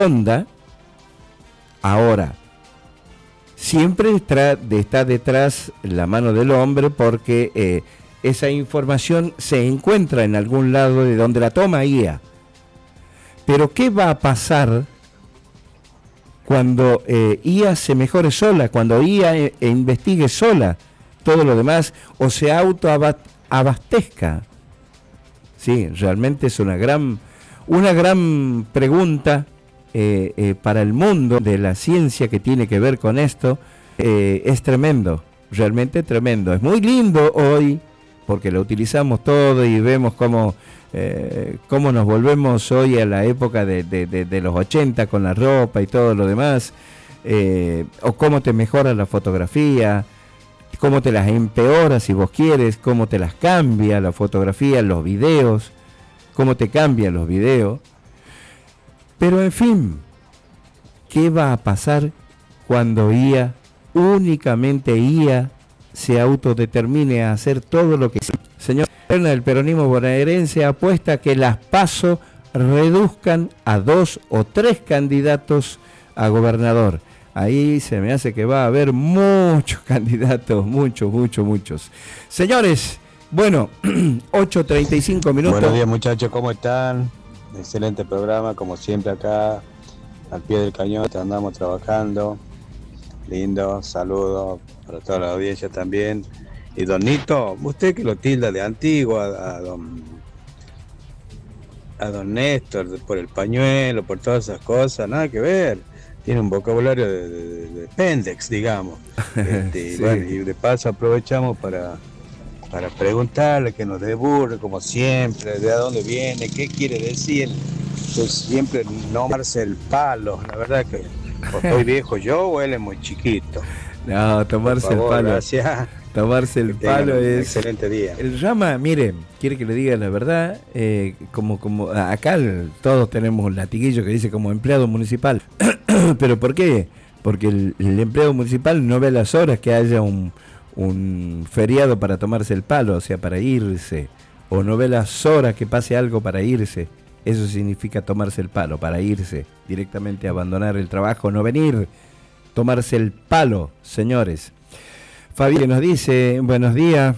onda. Ahora, siempre está detrás la mano del hombre porque esa información se encuentra en algún lado de donde la toma IA. Pero ¿qué va a pasar cuando IA se mejore sola, cuando IA investigue sola todo lo demás o se autoabastezca? Sí, realmente es una gran pregunta para el mundo de la ciencia que tiene que ver con esto. Es tremendo, realmente tremendo. Es muy lindo hoy porque lo utilizamos todo y vemos cómo nos volvemos hoy a la época de los 80 con la ropa y todo lo demás, o cómo te mejora la fotografía, cómo te las empeora si vos quieres, cómo te las cambia la fotografía, los videos, cómo te cambian los videos. Pero en fin, ¿qué va a pasar cuando únicamente IA, se autodetermine a hacer todo lo que... Señor, el peronismo bonaerense apuesta que las PASO reduzcan a 2 o 3 candidatos a gobernador. Ahí se me hace que va a haber muchos candidatos, muchos. Señores, bueno, 8:35 minutos. Buenos días, muchachos, ¿cómo están? Excelente programa, como siempre acá, al pie del cañón, andamos trabajando. Lindo, saludos para toda la audiencia también. Y don Nito, usted que lo tilda de antiguo a don Néstor, por el pañuelo, por todas esas cosas, nada que ver. Tiene un vocabulario de pendex, digamos. Sí. Bueno, y de paso aprovechamos para preguntarle, que nos deburre como siempre, de dónde viene, qué quiere decir. Pues siempre no tomarse el palo. La verdad que o estoy viejo yo o él es muy chiquito. No, tomarse el palo. Gracias. Tomarse el palo es... Excelente día. El Rama, mire, quiere que le diga la verdad, como acá todos tenemos un latiguillo que dice como empleado municipal. ¿Pero por qué? Porque el empleado municipal no ve las horas que haya un feriado para tomarse el palo, o sea, para irse. O no ve las horas que pase algo para irse. Eso significa tomarse el palo, para irse. Directamente abandonar el trabajo, no venir. Tomarse el palo, señores. Fabi nos dice, buenos días.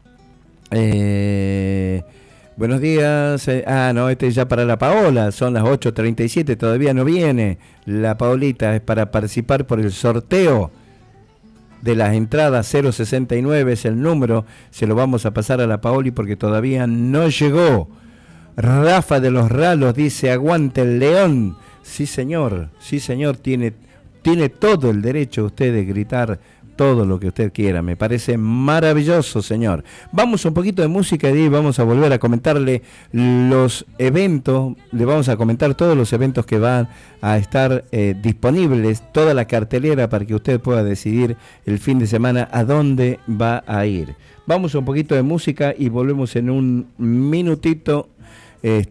Buenos días. No, este es ya para la Paola. Son las 8:37, todavía no viene. La Paolita es para participar por el sorteo de las entradas. 069 es el número. Se lo vamos a pasar a la Paoli porque todavía no llegó. Rafa de los Ralos dice, aguante el León. Sí, señor, tiene todo el derecho usted de gritar todo lo que usted quiera. Me parece maravilloso, señor. Vamos un poquito de música y vamos a volver a comentarle los eventos. Le vamos a comentar todos los eventos que van a estar disponibles, toda la cartelera para que usted pueda decidir el fin de semana a dónde va a ir. Vamos un poquito de música y volvemos en un minutito.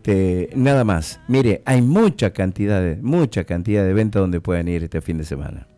Nada más. Mire, hay mucha cantidad de eventos donde pueden ir este fin de semana.